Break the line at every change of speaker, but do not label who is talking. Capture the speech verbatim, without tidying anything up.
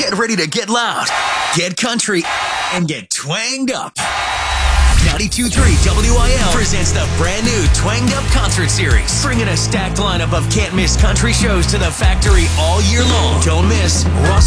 Get ready to get loud, get country, and get twanged up. ninety-two point three W I L presents the brand new Twanged Up Concert Series, bringing a stacked lineup of can't-miss country shows to the factory all year long. Don't miss Russ